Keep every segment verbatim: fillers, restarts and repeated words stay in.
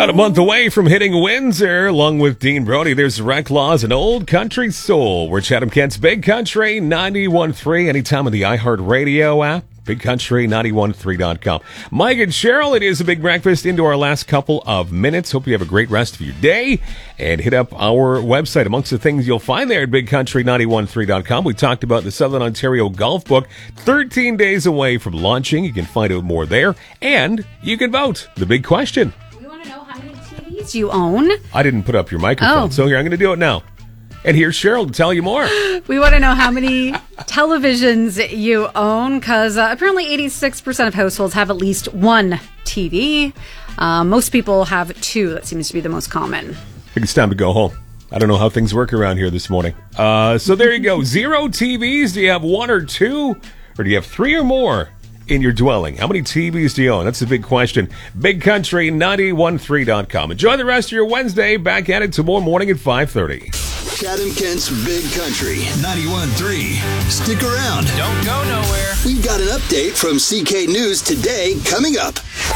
About a month away from hitting Windsor, along with Dean Brody, there's Reclaws and Old Country Soul. We're Chatham Kent's Big Country ninety-one point three, anytime on the iHeartRadio app, big country nine one three dot com. Mike and Cheryl, it is a big breakfast into our last couple of minutes. Hope you have a great rest of your day, and hit up our website. Amongst the things you'll find there at big country nine one three dot com, we talked about the Southern Ontario Golf Book, thirteen days away from launching. You can find out more there, and you can vote. The big question. We want to know how many T Vs you own. I didn't put up your microphone, oh. so here, I'm going to do it now. And here's Cheryl to tell you more. We want to know how many televisions you own, because uh, apparently eighty-six percent of households have at least one T V. Uh, most people have two. That seems to be the most common. I think it's time to go home. I don't know how things work around here this morning. Uh, so there you go. Zero T Vs. Do you have one or two? Or do you have three or more in your dwelling? How many T Vs do you own? That's the big question. big country nine one three dot com. Enjoy the rest of your Wednesday. Back at it tomorrow morning at five thirty. Chatham Kent's Big Country ninety-one point three. Stick around. Don't go nowhere. We've got an update from C K News today coming up.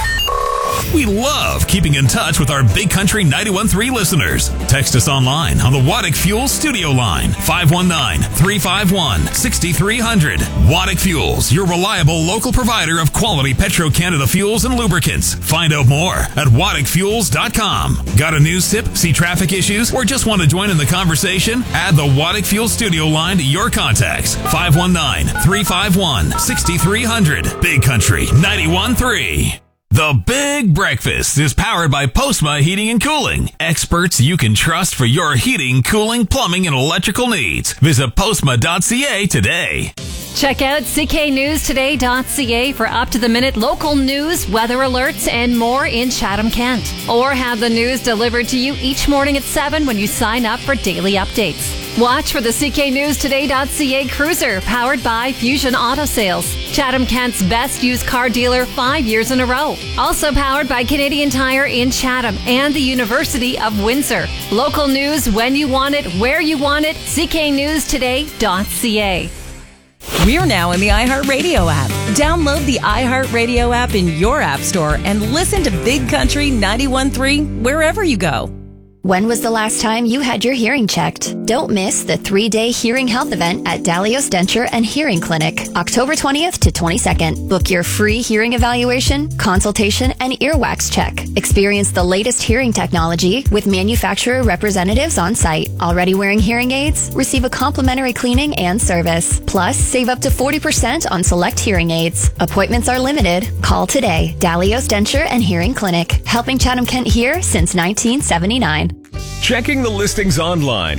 We love keeping in touch with our Big Country ninety-one point three listeners. Text us online on the Waddick Fuels studio line, five one nine, three five one, six three zero zero. Waddick Fuels, your reliable local provider of quality Petro-Canada fuels and lubricants. Find out more at waddick fuels dot com. Got a news tip, see traffic issues, or just want to join in the conversation? Add the Waddick Fuels studio line to your contacts, five one nine, three five one, six three zero zero. Big Country ninety-one point three. The Big Breakfast is powered by Postma Heating and Cooling. Experts you can trust for your heating, cooling, plumbing, and electrical needs. Visit postma dot c a today. Check out c k news today dot c a for up-to-the-minute local news, weather alerts, and more in Chatham, Kent. Or have the news delivered to you each morning at seven when you sign up for daily updates. Watch for the c k news today dot c a cruiser, powered by Fusion Auto Sales. Chatham Kent's best used car dealer five years in a row. Also powered by Canadian Tire in Chatham and the University of Windsor. Local news when you want it, where you want it, c k news today dot c a. We're now in the iHeartRadio app. Download the iHeartRadio app in your app store and listen to Big Country ninety-one point three wherever you go. When was the last time you had your hearing checked? Don't miss the three-day hearing health event at Dalios Denture and Hearing Clinic, October twentieth to twenty-second. Book your free hearing evaluation, consultation, and earwax check. Experience the latest hearing technology with manufacturer representatives on site. Already wearing hearing aids? Receive a complimentary cleaning and service. Plus, save up to forty percent on select hearing aids. Appointments are limited. Call today. Dalios Denture and Hearing Clinic, helping Chatham Kent hear since nineteen seventy-nine. Checking the listings online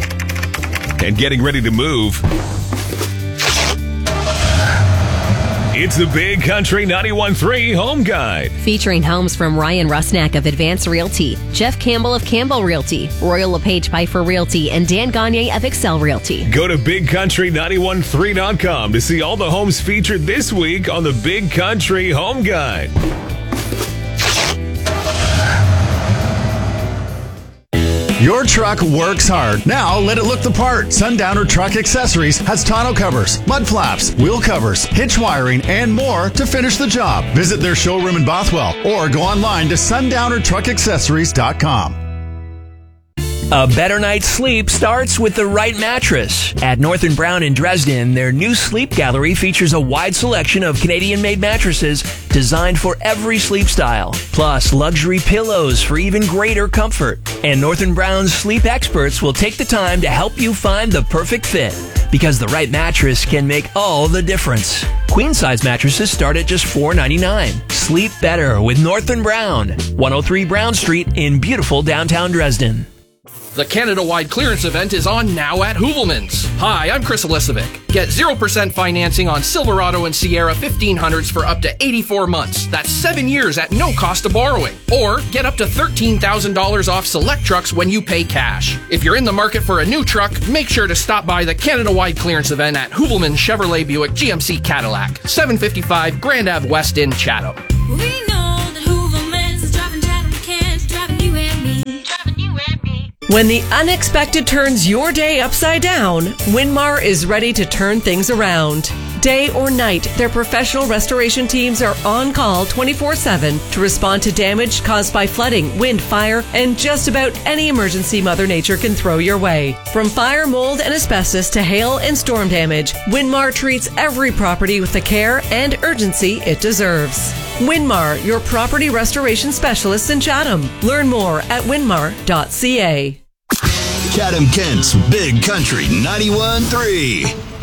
and getting ready to move. It's the Big Country ninety-one point three Home Guide. Featuring homes from Ryan Rusnak of Advance Realty, Jeff Campbell of Campbell Realty, Royal LePage Piper Realty, and Dan Gagne of Excel Realty. Go to big country nine one three dot com to see all the homes featured this week on the Big Country Home Guide. Your truck works hard. Now let it look the part. Sundowner Truck Accessories has tonneau covers, mud flaps, wheel covers, hitch wiring, and more to finish the job. Visit their showroom in Bothwell or go online to sundowner truck accessories dot com. A better night's sleep starts with the right mattress. At North and Brown in Dresden, their new sleep gallery features a wide selection of Canadian-made mattresses designed for every sleep style, plus luxury pillows for even greater comfort. And North and Brown's sleep experts will take the time to help you find the perfect fit, because the right mattress can make all the difference. Queen-size mattresses start at just four ninety-nine. Sleep better with North and Brown, one oh three Brown Street in beautiful downtown Dresden. The Canada-wide clearance event is on now at Hoovelmans. Hi, I'm Chris Elisovic. Get zero percent financing on Silverado and Sierra fifteen hundreds for up to eighty-four months. That's seven years at no cost of borrowing. Or get up to thirteen thousand dollars off select trucks when you pay cash. If you're in the market for a new truck, make sure to stop by the Canada-wide clearance event at Hoovelmans Chevrolet Buick G M C Cadillac, seven fifty-five Grand Ave West in Chatham. We know that Hoovelmans is driving Chatham Kent, driving you and me, driving you and me. When the unexpected turns your day upside down, Winmar is ready to turn things around. Day or night, their professional restoration teams are on call twenty-four seven to respond to damage caused by flooding, wind, fire, and just about any emergency Mother Nature can throw your way. From fire, mold, and asbestos to hail and storm damage, Winmar treats every property with the care and urgency it deserves. Winmar, your property restoration specialist in Chatham. Learn more at winmar dot c a. Chatham Kent's Big Country ninety-one point three.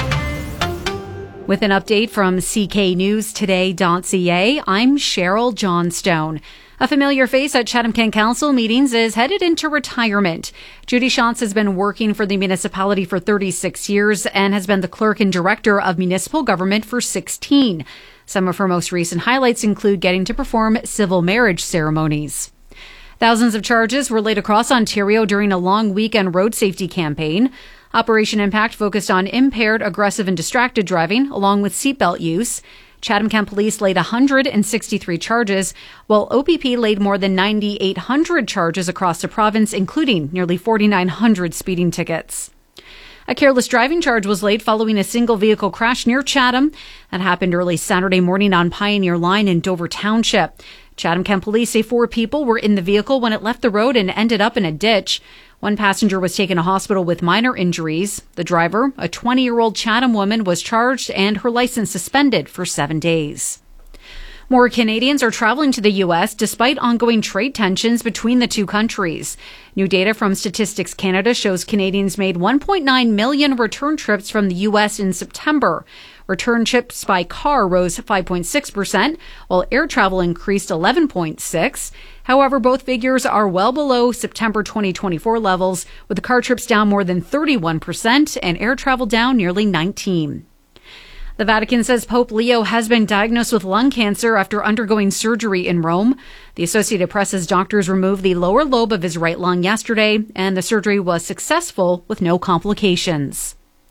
With an update from C K News Today dot c a, I'm Cheryl Johnstone. A familiar face at Chatham Kent Council meetings is headed into retirement. Judy Shantz has been working for the municipality for thirty-six years and has been the clerk and director of municipal government for sixteen. Some of her most recent highlights include getting to perform civil marriage ceremonies. Thousands of charges were laid across Ontario during a long weekend road safety campaign. Operation Impact focused on impaired, aggressive, and distracted driving, along with seatbelt use. Chatham Kent Police laid one hundred sixty-three charges, while O P P laid more than nine thousand eight hundred charges across the province, including nearly four thousand nine hundred speeding tickets. A careless driving charge was laid following a single vehicle crash near Chatham. That happened early Saturday morning on Pioneer Line in Dover Township. Chatham Kent Police say four people were in the vehicle when it left the road and ended up in a ditch. One passenger was taken to hospital with minor injuries. The driver, a twenty-year-old Chatham woman, was charged and her license suspended for seven days. More Canadians are traveling to the U S despite ongoing trade tensions between the two countries. New data from Statistics Canada shows Canadians made one point nine million return trips from the U S in September. Return trips by car rose five point six percent, while air travel increased eleven point six percent. However, both figures are well below September twenty twenty-four levels, with the car trips down more than thirty-one percent and air travel down nearly nineteen percent. The Vatican says Pope Leo has been diagnosed with lung cancer after undergoing surgery in Rome. The Associated Press says doctors removed the lower lobe of his right lung yesterday, and the surgery was successful with no complications.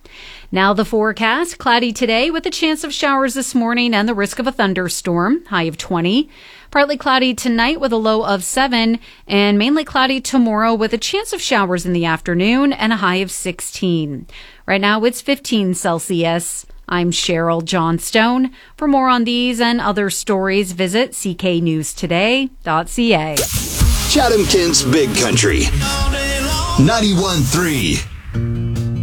Now the forecast. Cloudy today with a chance of showers this morning and the risk of a thunderstorm. High of twenty. Partly cloudy tonight with a low of seven. And mainly cloudy tomorrow with a chance of showers in the afternoon and a high of sixteen. Right now it's fifteen Celsius. I'm Cheryl Johnstone. For more on these and other stories, visit c k news today dot c a. Chatham Kent's Big Country ninety-one point three.